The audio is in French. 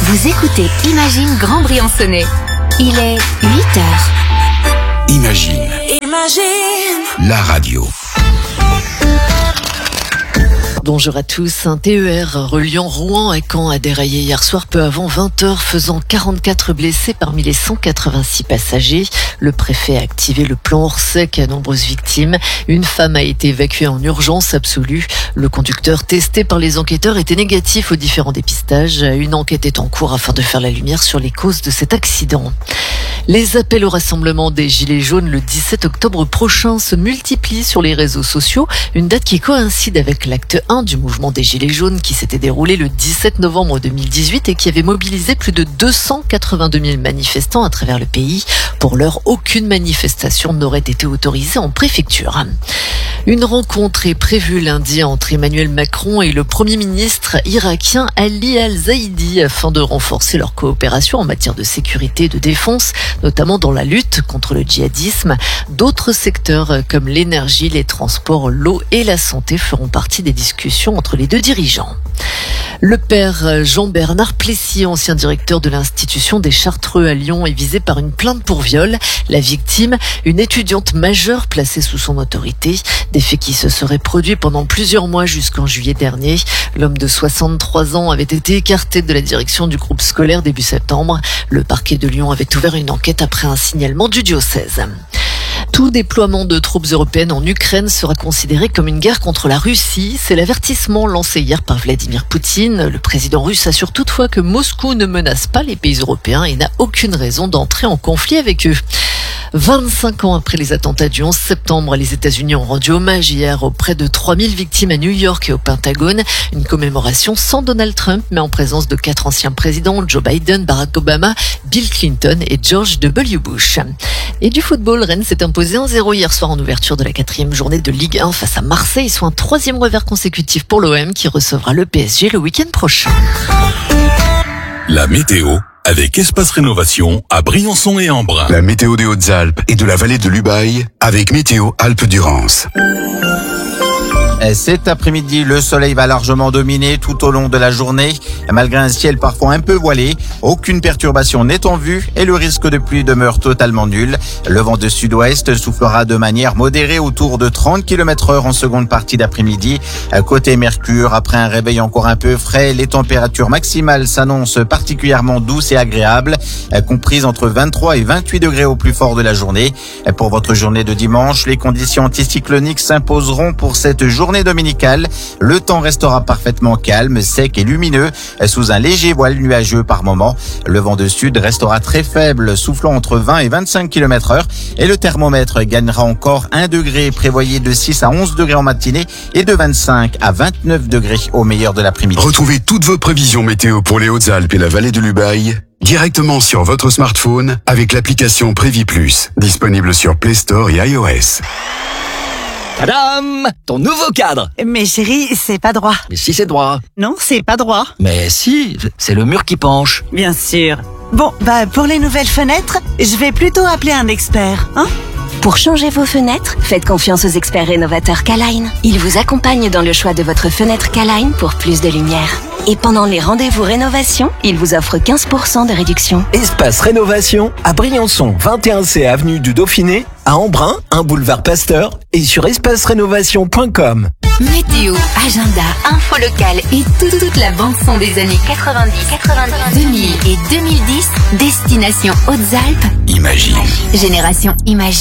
Vous écoutez Imagine Grand Briançonnais. Il est 8h. Imagine. La radio. Bonjour à tous. Un TER reliant Rouen à Caen a déraillé hier soir peu avant 20h, faisant 44 blessés parmi les 186 passagers. Le préfet a activé le plan Orsec à nombreuses victimes. Une femme a été évacuée en urgence absolue. Le conducteur testé par les enquêteurs était négatif aux différents dépistages. Une enquête est en cours afin de faire la lumière sur les causes de cet accident. Les appels au rassemblement des Gilets jaunes le 17 octobre prochain se multiplient sur les réseaux sociaux. Une date qui coïncide avec l'acte 1 du mouvement des Gilets jaunes qui s'était déroulé le 17 novembre 2018 et qui avait mobilisé plus de 282 000 manifestants à travers le pays. Pour l'heure, aucune manifestation n'aurait été autorisée en préfecture. Une rencontre est prévue lundi entre Emmanuel Macron et le Premier ministre irakien Ali Al-Zaidi afin de renforcer leur coopération en matière de sécurité et de défense, notamment dans la lutte contre le djihadisme. D'autres secteurs comme l'énergie, les transports, l'eau et la santé feront partie des discussions entre les deux dirigeants. Le père Jean-Bernard Plessis, ancien directeur de l'institution des Chartreux à Lyon, est visé par une plainte pour viol. La victime, une étudiante majeure placée sous son autorité. Des faits qui se seraient produits pendant plusieurs mois jusqu'en juillet dernier. L'homme de 63 ans avait été écarté de la direction du groupe scolaire début septembre. Le parquet de Lyon avait ouvert une enquête après un signalement du diocèse. Tout déploiement de troupes européennes en Ukraine sera considéré comme une guerre contre la Russie. C'est l'avertissement lancé hier par Vladimir Poutine. Le président russe assure toutefois que Moscou ne menace pas les pays européens et n'a aucune raison d'entrer en conflit avec eux. 25 ans après les attentats du 11 septembre, les États-Unis ont rendu hommage hier aux près de 3000 victimes à New York et au Pentagone. Une commémoration sans Donald Trump, mais en présence de 4 anciens présidents, Joe Biden, Barack Obama, Bill Clinton et George W. Bush. Et du football, Rennes s'est imposé 1-0 hier soir en ouverture de la 4e journée de Ligue 1 face à Marseille, soit un 3e revers consécutif pour l'OM qui recevra le PSG le week-end prochain. La météo avec Espace Rénovation à Briançon et Embrun. La météo des Hautes-Alpes et de la vallée de l'Ubaye avec Météo Alpes-Durance. Cet après-midi, le soleil va largement dominer tout au long de la journée. Malgré un ciel parfois un peu voilé, aucune perturbation n'est en vue et le risque de pluie demeure totalement nul. Le vent de sud-ouest soufflera de manière modérée autour de 30 km/h en seconde partie d'après-midi. Côté Mercure, après un réveil encore un peu frais, les températures maximales s'annoncent particulièrement douces et agréables, comprises entre 23 et 28 degrés au plus fort de la journée. Pour votre journée de dimanche, les conditions anticycloniques s'imposeront pour cette journée dominicale. Le temps restera parfaitement calme, sec et lumineux, sous un léger voile nuageux par moment. Le vent de sud restera très faible, soufflant entre 20 et 25 km/h et le thermomètre gagnera encore 1 degré, prévoyé de 6 à 11 degrés en matinée et de 25 à 29 degrés au meilleur de l'après-midi. Retrouvez toutes vos prévisions météo pour les Hautes-Alpes et la vallée de l'Ubaye directement sur votre smartphone avec l'application Prévis Plus, disponible sur Play Store et iOS. Tadam! Ton nouveau cadre! Mais chérie, c'est pas droit. Mais si c'est droit. Non, c'est pas droit. Mais si, c'est le mur qui penche. Bien sûr. Bon, pour les nouvelles fenêtres, je vais plutôt appeler un expert, hein? Pour changer vos fenêtres, faites confiance aux experts rénovateurs K-Line. Ils vous accompagnent dans le choix de votre fenêtre K-Line pour plus de lumière. Et pendant les rendez-vous rénovation, ils vous offrent 15% de réduction. Espace Rénovation à Briançon, 21C avenue du Dauphiné, à Embrun, 1 boulevard Pasteur et sur espacerénovation.com. Météo, agenda, info locale et toute la bande-son des années 90, 2000 et 2010, destination Hautes-Alpes. Imagine. Génération Imagine.